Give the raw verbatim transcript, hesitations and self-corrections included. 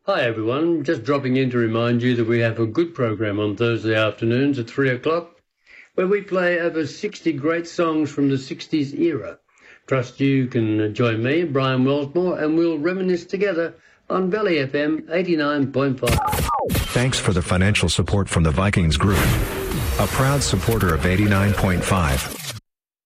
Hi everyone, just dropping in to remind you that we have a good program on Thursday afternoons at three o'clock where we play over sixty great songs from the sixties era. Trust you can join me, Brian Wellsmore, and we'll reminisce together on Valley F M eighty-nine point five. Thanks for the financial support from the Vikings Group, a proud supporter of eighty-nine point five.